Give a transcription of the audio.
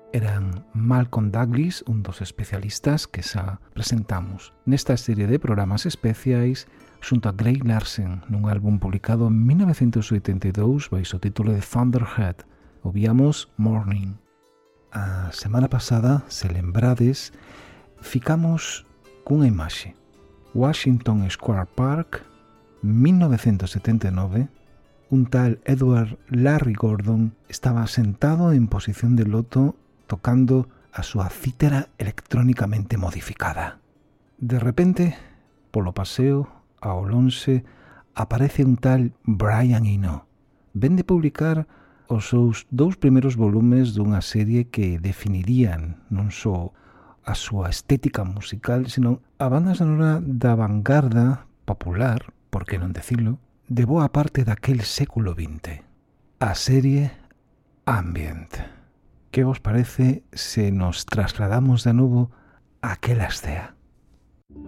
eran Malcolm Douglas, un dos especialistas que xa presentamos nesta serie de programas especiais xunto a Greg Larsen nun álbum publicado en 1982 baixo o título de Thunderhead. Ouvíamos Morning. A semana pasada, se lembrades, ficamos cunha imaxe. Washington Square Park, 1979, un tal Edward Larry Gordon estaba sentado en posición de loto tocando a súa cítara electrónicamente modificada. De repente, polo paseo, ao lonxe, aparece un tal Brian Eno. Ven de publicar os seus 2 primeiros volumes dunha serie que definirían non só a súa estética musical, senón a banda sonora da vanguarda popular, por que non decirlo, de boa parte daquel século XX. A serie Ambient. Que vos parece se nos trasladamos de novo a aquela escena?